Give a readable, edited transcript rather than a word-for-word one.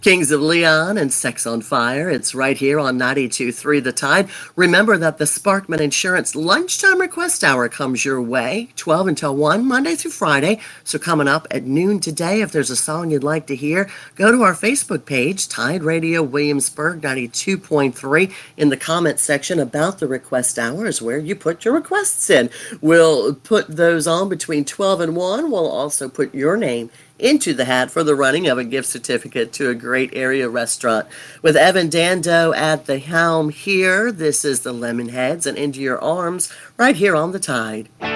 Kings of Leon and Sex on Fire. It's right here on 92.3 The Tide. Remember that the Sparkman Insurance Lunchtime Request Hour comes your way, 12 until 1, Monday through Friday. So coming up at noon today, if there's a song you'd like to hear, go to our Facebook page, Tide Radio Williamsburg 92.3. In the comments section about the request hour is where you put your requests in. We'll put those on between 12 and 1. We'll also put your name into the hat for the running of a gift certificate to a great area restaurant. With Evan Dando at the helm here, this is the Lemonheads and Into Your Arms right here on the Tide.